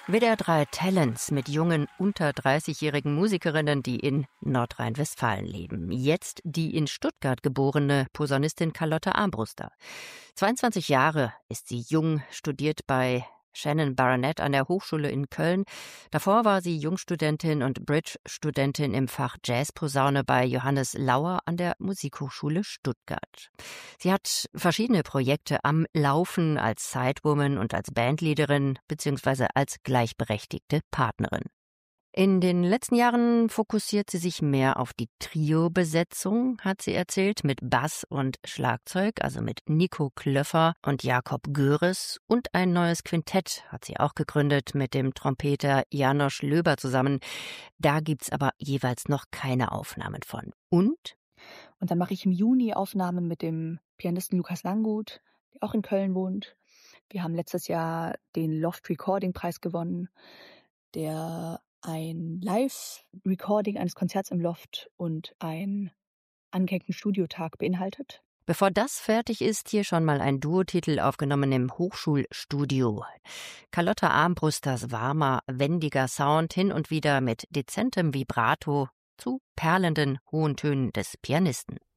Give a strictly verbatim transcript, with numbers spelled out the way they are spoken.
W D R drei Talents mit jungen, unter dreißigjährigen Musikerinnen, die in Nordrhein-Westfalen leben. Jetzt die in Stuttgart geborene Posaunistin Carlotta Armbruster. zweiundzwanzig Jahre ist sie jung, studiert bei Shannon Baronet an der Hochschule in Köln. Davor war sie Jungstudentin und Bridge-Studentin im Fach Jazzposaune bei Johannes Lauer an der Musikhochschule Stuttgart. Sie hat verschiedene Projekte am Laufen als Sidewoman und als Bandleaderin bzw. als gleichberechtigte Partnerin. In den letzten Jahren fokussiert sie sich mehr auf die Trio-Besetzung, hat sie erzählt, mit Bass und Schlagzeug, also mit Nico Klöffer und Jakob Göres. Und ein neues Quintett hat sie auch gegründet mit dem Trompeter Janosch Löber zusammen. Da gibt's aber jeweils noch keine Aufnahmen von. Und? Und dann mache ich im Juni Aufnahmen mit dem Pianisten Lukas Langgut, der auch in Köln wohnt. Wir haben letztes Jahr den Loft Recording Preis gewonnen, der ein Live-Recording eines Konzerts im Loft und einen angehängten Studiotag beinhaltet. Bevor das fertig ist, hier schon mal ein Duotitel aufgenommen im Hochschulstudio. Carlotta Armbrusters warmer, wendiger Sound, hin und wieder mit dezentem Vibrato zu perlenden hohen Tönen des Pianisten.